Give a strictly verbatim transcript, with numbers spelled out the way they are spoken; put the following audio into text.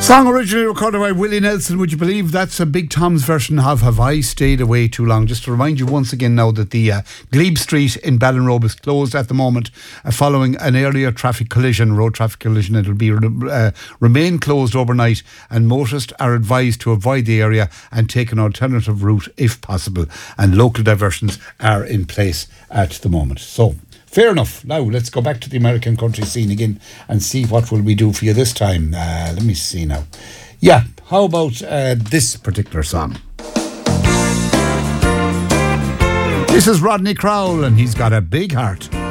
Song originally recorded by Willie Nelson. Would you believe that's a Big Tom's version of Have I Stayed Away Too Long? Just to remind you once again now that the uh, Glebe Street in Ballinrobe is closed at the moment uh, following an earlier traffic collision, road traffic collision. It will be uh, remain closed overnight, and motorists are advised to avoid the area and take an alternative route if possible. And local diversions are in place at the moment. So, fair enough. Now, let's go back to the American country scene again and see what will we do for you this time. Uh, let me see now. Yeah, how about uh, this particular song? This is Rodney Crowell, and he's got a big heart.